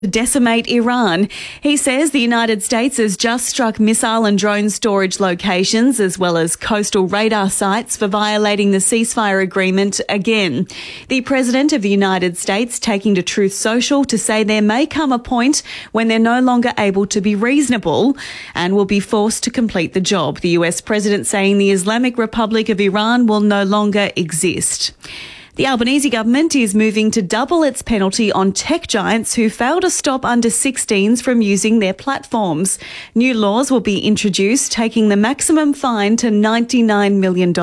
decimate Iran. He says the United States has just struck missile and drone storage locations as well as coastal radar sites for violating the ceasefire agreement again. The President of the United States taking to Truth Social to say there may come a point when they're no longer able to be reasonable and will be forced to complete the job. The US President saying the Islamic Republic of Iran will no longer exist. The Albanese government is moving to double its penalty on tech giants who fail to stop under-16s from using their platforms. New laws will be introduced, taking the maximum fine to $99 million.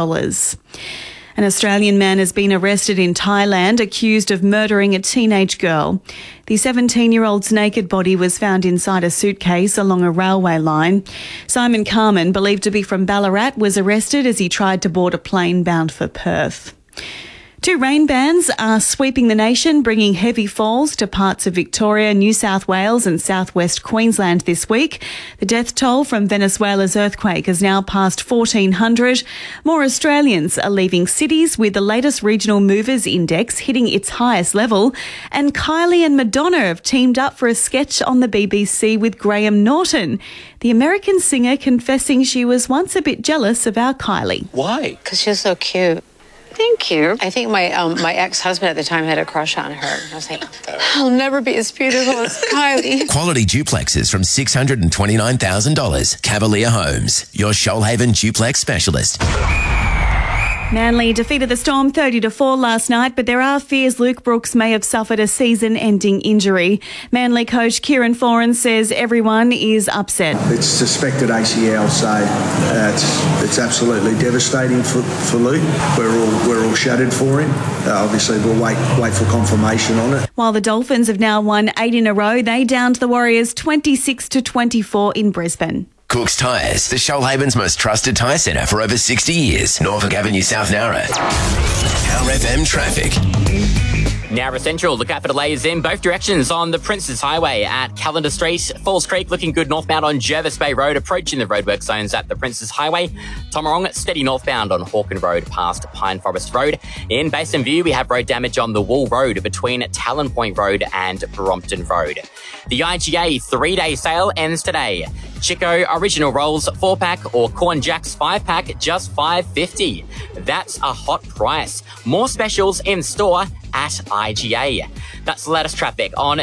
An Australian man has been arrested in Thailand accused of murdering a teenage girl. The 17-year-old's naked body was found inside a suitcase along a railway line. Simon Carman, believed to be from Ballarat, was arrested as he tried to board a plane bound for Perth. Two rain bands are sweeping the nation, bringing heavy falls to parts of Victoria, New South Wales and southwest Queensland this week. The death toll from Venezuela's earthquake has now passed 1,400. More Australians are leaving cities with the latest regional movers index hitting its highest level. And Kylie and Madonna have teamed up for a sketch on the BBC with Graham Norton. The American singer confessing she was once a bit jealous of our Kylie. Why? Because she's so cute. Thank you. I think my ex-husband at the time had a crush on her. I was like, I'll never be as beautiful as Kylie. Quality duplexes from $629,000. Cavalier Homes, your Shoalhaven duplex specialist. Manly defeated the Storm 30-4 last night, but there are fears Luke Brooks may have suffered a season-ending injury. Manly coach Kieran Foran says everyone is upset. It's suspected ACL, so it's absolutely devastating for Luke. We're all shattered for him. Obviously, we'll wait for confirmation on it. While the Dolphins have now won 8 in a row, they downed the Warriors 26-24 in Brisbane. Cook's Tyres, the Shoalhaven's most trusted tyre centre for over 60 years. Norfolk Avenue, South Nowra. Power FM traffic. Nowra Central, look out for delays in both directions on the Princes Highway at Callender Street. Falls Creek looking good northbound on Jervis Bay Road, approaching the roadwork zones at the Princes Highway. Tomarong steady northbound on Hawken Road past Pine Forest Road. In Basin View, we have road damage on the Wool Road between Talon Point Road and Brompton Road. The IGA 3-day sale ends today. Chico Original Rolls 4-pack or Corn Jacks 5-pack, just $5.50. That's a hot price. More specials in store at IGA. That's the latest traffic on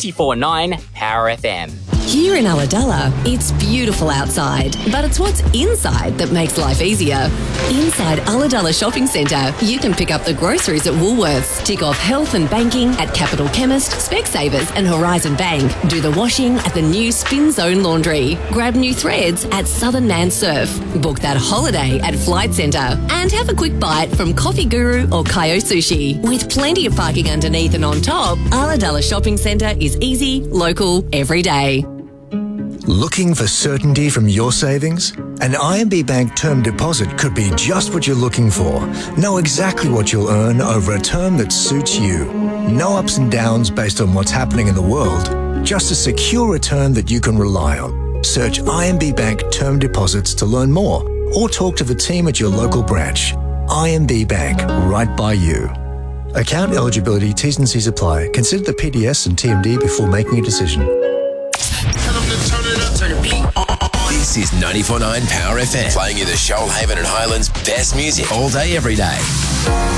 94.9 Power FM. Here in Ulladulla, it's beautiful outside, but it's what's inside that makes life easier. Inside Ulladulla Shopping Centre, you can pick up the groceries at Woolworths, tick off health and banking at Capital Chemist, Specsavers and Horizon Bank, do the washing at the new Spin Zone Laundry, grab new threads at Southern Man Surf, book that holiday at Flight Centre, and have a quick bite from Coffee Guru or Kayo Sushi. With plenty of parking underneath and on top, Ulladulla Shopping Centre is easy, local, every day. Looking for certainty from your savings? An IMB Bank term deposit could be just what you're looking for. Know exactly what you'll earn over a term that suits you. No ups and downs based on what's happening in the world. Just a secure return that you can rely on. Search IMB Bank term deposits to learn more or talk to the team at your local branch. IMB Bank, right by you. Account eligibility, T's and C's apply. Consider the PDS and TMD before making a decision. This is 94.9 Power FM, playing you the Shoalhaven and Highlands best music all day, every day.